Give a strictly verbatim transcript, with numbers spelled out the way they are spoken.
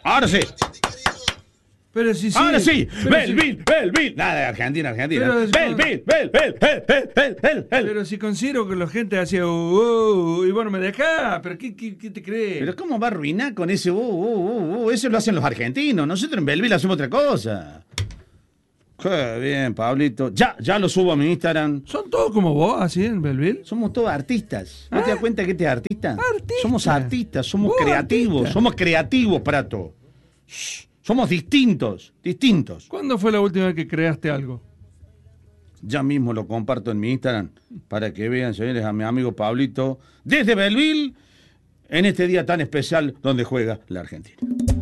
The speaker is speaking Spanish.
Ahora sí. Pero sí, sí. Ahora sí. Pero Belville, sí. Belville. Nada de Argentina, Argentina. Pero- Belville, Belville, Belville, Belville, Belville. Pero si considero que la gente hacía uh, uh, y bueno, me dejá, pero ¿qué, qué, qué te crees? Pero ¿cómo va a arruinar con ese uh, uh, uh, uh? Eso lo hacen los argentinos. Nosotros en Belville hacemos otra cosa. Qué bien, Pablito. Ya, ya lo subo a mi Instagram. ¿Son todos como vos, así en Belville? Somos todos artistas. ¿No ¿Ah? te das cuenta que este es artista? Artista. Somos artistas, somos Vos creativos, artista. somos creativos, Prato. Shh, somos distintos, distintos. ¿Cuándo fue la última vez que creaste algo? Ya mismo lo comparto en mi Instagram para que vean, señores, a mi amigo Pablito desde Belville en este día tan especial donde juega la Argentina.